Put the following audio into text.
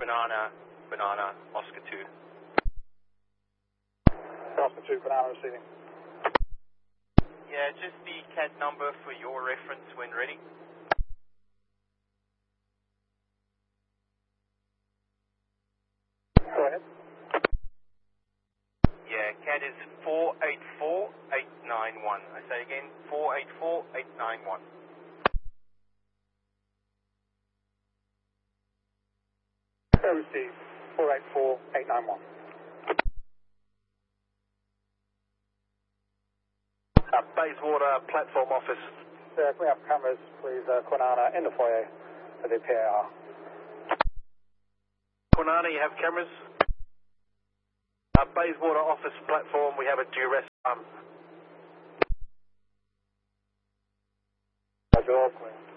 Banana, Oscar 2. Oscar 2, Banana receiving. Yeah, just the CAD number for your reference when ready. Go ahead. Yeah, CAD is 484891. I say again, 484891. Received, 484891. Bayswater platform office. Can we have cameras, please, Kwinana, in the foyer for the PAR. Kwinana, you have cameras? Bayswater office platform, we have a duress. Roger, all clear.